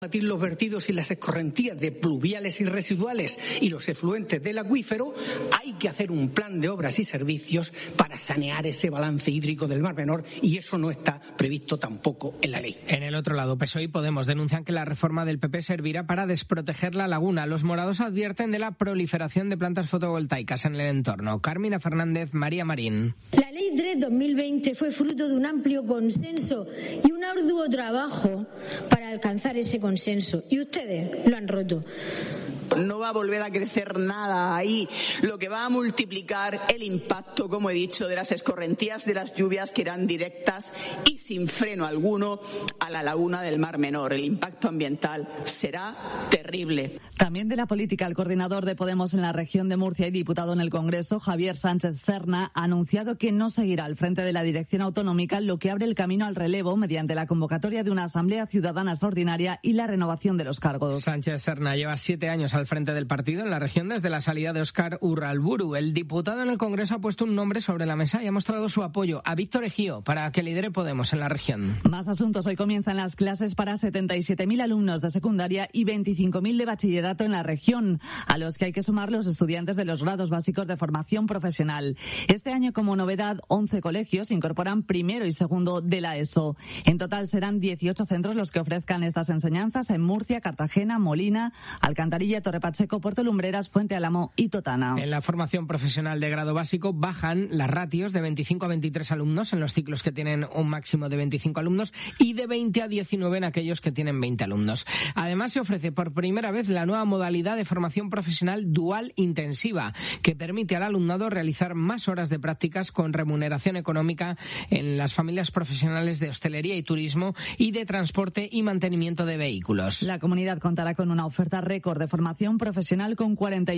combatir los vertidos y las escorrentías de pluviales y residuales y los efluentes del acuífero, hay que hacer un plan de obras y servicios para sanear ese balance hídrico del Mar Menor, y eso no está previsto tampoco en la ley. En el otro lado, PSOE y Podemos denuncian que la reforma del PP servirá para desproteger la laguna. Los morados advierten de la proliferación de plantas fotovoltaicas en el entorno. Carmina Fernández, María Marín. La Ley 3 2020 fue fruto de un amplio consenso y un arduo trabajo para alcanzar ese consenso, y ustedes lo han roto. No va a volver a crecer nada ahí, lo que va a multiplicar el impacto, como he dicho, de las escorrentías de las lluvias que irán directas y sin freno alguno a la laguna del Mar Menor. El impacto ambiental será terrible. También de la política, el coordinador de Podemos en la región de Murcia y diputado en el Congreso, Javier Sánchez Serna, ha anunciado que no seguirá al frente de la dirección autonómica, lo que abre el camino al relevo mediante la convocatoria de una asamblea ciudadana extraordinaria y la renovación de los cargos. Sánchez Serna lleva 7 años al frente del partido en la región desde la salida de Óscar Urralburu. El diputado en el Congreso ha puesto un nombre sobre la mesa y ha mostrado su apoyo a Víctor Ejío para que lidere Podemos en la región. Más asuntos. Hoy comienzan las clases para 77.000 alumnos de secundaria y 25.000 de bachillerato en la región, a los que hay que sumar los estudiantes de los grados básicos de formación profesional. Este año, como novedad, 11 colegios incorporan primero y segundo de la ESO. En total serán 18 centros los que ofrezcan estas enseñanzas en Murcia, Cartagena, Molina, Alcantarilla, Torre Pacheco, Puerto Lumbreras, Fuente Álamo y Totana. En la formación profesional de grado básico bajan las ratios de 25 a 23 alumnos en los ciclos que tienen un máximo de 25 alumnos y de 20 a 19 en aquellos que tienen 20 alumnos. Además, se ofrece por primera vez la nueva modalidad de formación profesional dual intensiva, que permite al alumnado realizar más horas de prácticas con remuneración económica en las familias profesionales de hostelería y turismo y de transporte y mantenimiento de vehículos. La comunidad contará con una oferta récord de formación profesional con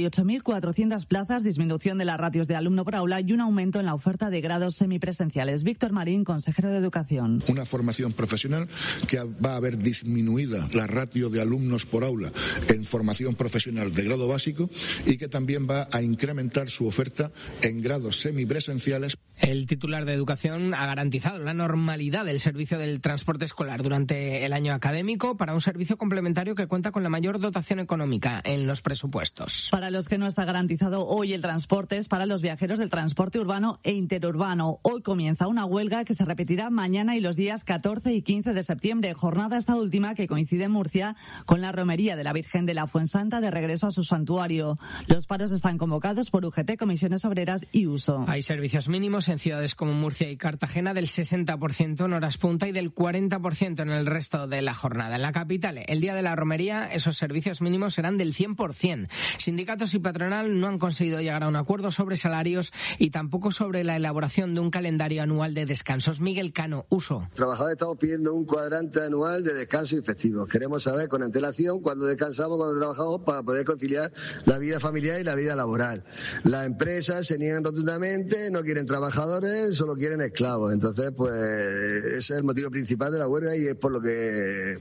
48.400 plazas, disminución de las ratios de alumno por aula y un aumento en la oferta de grados semipresenciales. Víctor Marín, consejero de Educación. Una formación profesional que va a haber disminuida la ratio de alumnos por aula en formación profesional de grado básico y que también va a incrementar su oferta en grados semipresenciales. El titular de Educación ha garantizado la normalidad del servicio del transporte escolar durante el año académico para un servicio complementario que cuenta con la mayor dotación económica en los presupuestos. Para los que no está garantizado hoy el transporte es para los viajeros del transporte urbano e interurbano. Hoy comienza una huelga que se repetirá mañana y los días 14 y 15 de septiembre. Jornada esta última que coincide en Murcia con la romería de la Virgen de la Fuensanta de regreso a su santuario. Los paros están convocados por UGT, Comisiones Obreras y USO. Hay servicios mínimos en ciudades como Murcia y Cartagena del 60% en horas punta y del 40% en el resto de la jornada. En la capital, el día de la romería, esos servicios mínimos serán del 100%. Sindicatos y patronal no han conseguido llegar a un acuerdo sobre salarios y tampoco sobre la elaboración de un calendario anual de descansos. Miguel Cano, USO. Los trabajadores estamos pidiendo un cuadrante anual de descanso y festivos. Queremos saber con antelación cuándo descansamos, cuándo trabajamos, para poder conciliar la vida familiar y la vida laboral. Las empresas se niegan rotundamente, no quieren trabajadores, solo quieren esclavos. Entonces, pues ese es el motivo principal de la huelga y es por lo que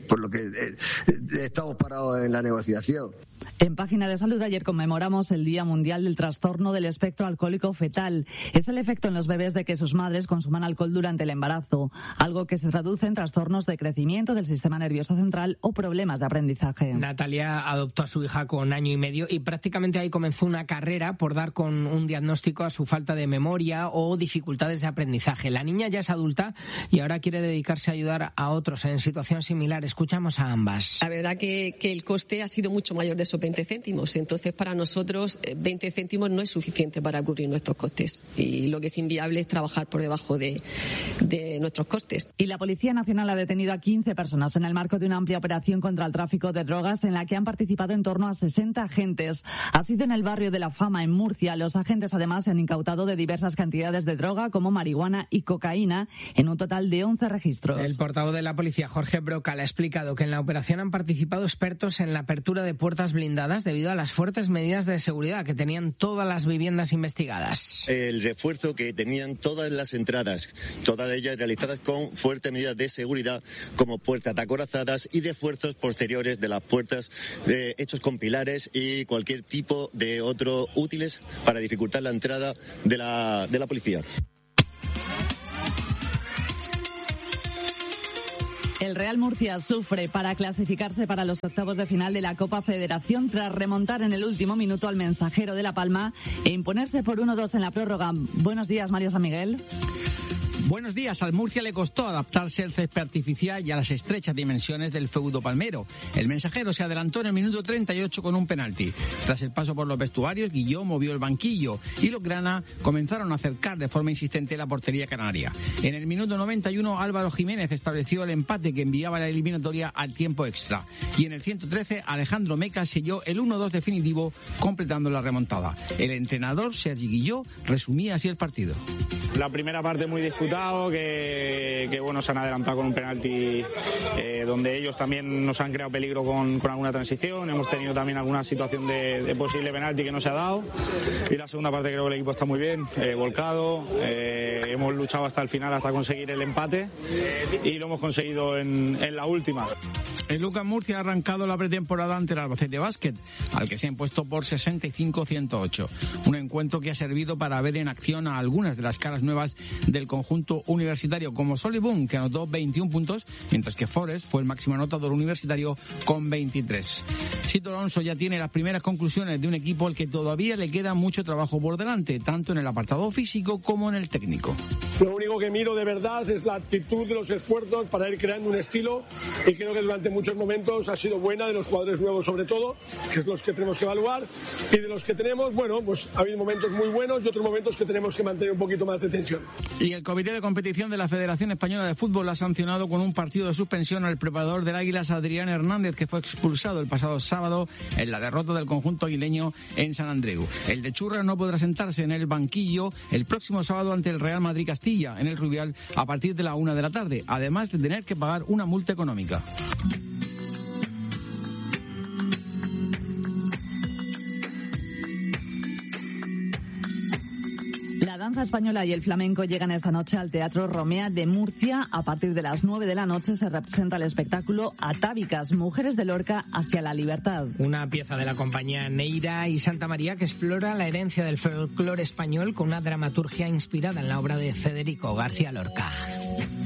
estamos parados en la negociación. En Página de Salud ayer conmemoramos el Día Mundial del Trastorno del Espectro Alcohólico Fetal. Es el efecto en los bebés de que sus madres consuman alcohol durante el embarazo, algo que se traduce en trastornos de crecimiento del sistema nervioso central o problemas de aprendizaje. Natalia adoptó a su hija con 1 año y medio y prácticamente ahí comenzó una carrera por dar con un diagnóstico a su falta de memoria o dificultades de aprendizaje. La niña ya es adulta y ahora quiere dedicarse a ayudar a otros en situación similar. Escuchamos a ambas. La verdad que el coste ha sido mucho mayor de esos 20 céntimos. Entonces, para nosotros, 20 céntimos no es suficiente para cubrir nuestros costes. Y lo que es inviable es trabajar por debajo de nuestros costes. Y la Policía Nacional ha detenido a 15 personas en el marco de una amplia operación contra el tráfico de drogas en la que han participado en torno a 60 agentes. Ha sido en el barrio de La Fama, en Murcia. Los agentes, además, se han incautado de diversas cantidades de droga, como marihuana y cocaína, en un total de 11 registros. El portavoz de la policía, Jorge Brocal, ha explicado que en la operación han participado expertos en la apertura de puertas blindadas debido a las fuertes medidas de seguridad que tenían todas las viviendas investigadas. El refuerzo que tenían todas las entradas, todas ellas realizadas con fuertes medidas de seguridad, como puertas acorazadas y refuerzos posteriores de las puertas hechos con pilares y cualquier tipo de otro útiles para dificultar la entrada de la policía. El El Real Murcia sufre para clasificarse para los octavos de final de la Copa Federación tras remontar en el último minuto al Mensajero de La Palma e imponerse por 1-2 en la prórroga. Buenos días, Mario San Miguel. Buenos días. Al Murcia le costó adaptarse al césped artificial y a las estrechas dimensiones del feudo palmero. El Mensajero se adelantó en el minuto 38 con un penalti. Tras el paso por los vestuarios, Guilló movió el banquillo y los grana comenzaron a acercar de forma insistente la portería canaria. En el minuto 91, Álvaro Jiménez estableció el empate que enviaba la eliminatoria al tiempo extra. Y en el 113, Alejandro Meca selló el 1-2 definitivo, completando la remontada. El entrenador, Sergi Guilló, resumía así el partido. La primera parte muy disputada, que bueno, se han adelantado con un penalti donde ellos también nos han creado peligro con alguna transición. Hemos tenido también alguna situación de posible penalti que no se ha dado. Y la segunda parte creo que el equipo está muy bien, volcado. Hemos luchado hasta el final, hasta conseguir el empate, y lo hemos conseguido en la última. El Lucas Murcia ha arrancado la pretemporada ante el Albacete Básquet, al que se ha impuesto por 65-108. Un encuentro que ha servido para ver en acción a algunas de las caras nuevas del conjunto universitario, como Solibun, que anotó 21 puntos, mientras que Forest fue el máximo anotador universitario con 23. Sito Alonso ya tiene las primeras conclusiones de un equipo al que todavía le queda mucho trabajo por delante, tanto en el apartado físico como en el técnico. Lo único que miro de verdad es la actitud de los esfuerzos para ir creando un estilo, y creo que durante muchos momentos ha sido buena, de los jugadores nuevos sobre todo, que es los que tenemos que evaluar, y de los que tenemos, bueno, pues ha habido momentos muy buenos y otros momentos que tenemos que mantener un poquito más de tensión. Y el Comité de Competición de la Federación Española de Fútbol ha sancionado con un partido de suspensión al preparador del Águilas, Adrián Hernández, que fue expulsado el pasado sábado en la derrota del conjunto aguileño en Sant Andreu. El de Churra no podrá sentarse en el banquillo el próximo sábado ante el Real Madrid Castilla, en el Rubial, a partir de la 1 de la tarde, además de tener que pagar una multa económica. La danza española y el flamenco llegan esta noche al Teatro Romea de Murcia. A partir de las 9 de la noche se representa el espectáculo Atávicas, Mujeres de Lorca hacia la libertad. Una pieza de la compañía Neira y Santa María que explora la herencia del folclore español con una dramaturgia inspirada en la obra de Federico García Lorca.